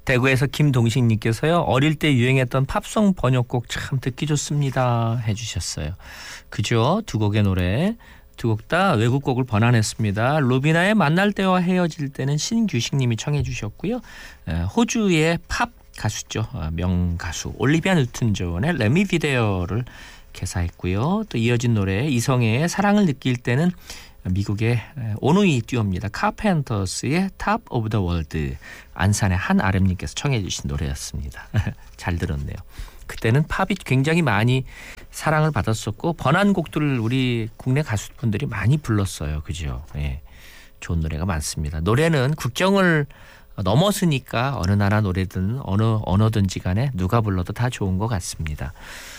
대구에서 김동식님께서요. 어릴 때 유행했던 팝송 번역곡 참 듣기 좋습니다 해주셨어요. 그죠? 두 곡의 노래. 두 곡 다 외국곡을 번안했습니다. 로비나의 만날 때와 헤어질 때는 신규식님이 청해 주셨고요. 호주의 팝 가수죠. 명가수 올리비아 뉴튼 존의 레미 비데오를 개사했고요. 또 이어진 노래 이성애의 사랑을 느낄 때는 미국의 오누이 듀오입니다. 카펜터스의 탑 오브 더 월드 안산의 한아름님께서 청해 주신 노래였습니다. 잘 들었네요. 그때는 팝이 굉장히 많이 사랑을 받았었고 번안곡들을 우리 국내 가수분들이 많이 불렀어요. 그죠? 예, 좋은 노래가 많습니다. 노래는 국경을 넘었으니까 어느 나라 노래든 어느 언어든지 간에 누가 불러도 다 좋은 것 같습니다.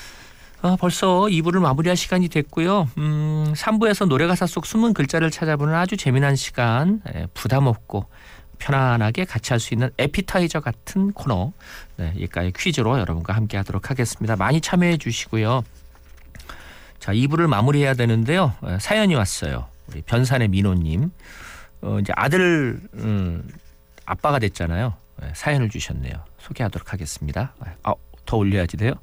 벌써 2부를 마무리할 시간이 됐고요. 3부에서 노래 가사 속 숨은 글자를 찾아보는 아주 재미난 시간, 부담 없고 편안하게 같이 할 수 있는 에피타이저 같은 코너, 여기까지 퀴즈로 여러분과 함께 하도록 하겠습니다. 많이 참여해 주시고요. 자, 2부를 마무리해야 되는데요. 사연이 왔어요. 우리 변산의 민호님. 이제 아들 아빠가 됐잖아요. 사연을 주셨네요. 소개하도록 하겠습니다. 더 올려야지 돼요.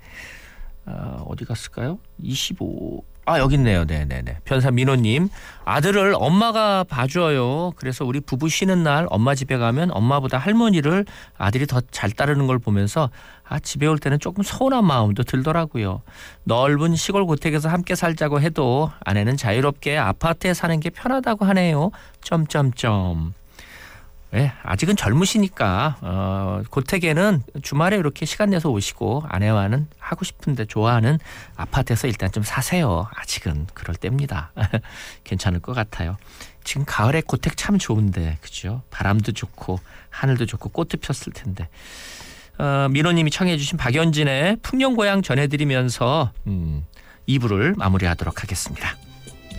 어디 갔을까요? 25. 여기 있네요. 네네네. 변산 민호님. 아들을 엄마가 봐줘요. 그래서 우리 부부 쉬는 날 엄마 집에 가면 엄마보다 할머니를 아들이 더 잘 따르는 걸 보면서 집에 올 때는 조금 서운한 마음도 들더라고요. 넓은 시골 고택에서 함께 살자고 해도 아내는 자유롭게 아파트에 사는 게 편하다고 하네요. 점점점. 네, 아직은 젊으시니까 고택에는 주말에 이렇게 시간 내서 오시고 아내와는 하고 싶은데 좋아하는 아파트에서 일단 좀 사세요. 아직은 그럴 때입니다. 괜찮을 것 같아요. 지금 가을에 고택 참 좋은데 그죠? 바람도 좋고 하늘도 좋고 꽃도 폈을 텐데. 민호님이 청해 주신 박연진의 풍년고향 전해드리면서 2부를 마무리하도록 하겠습니다.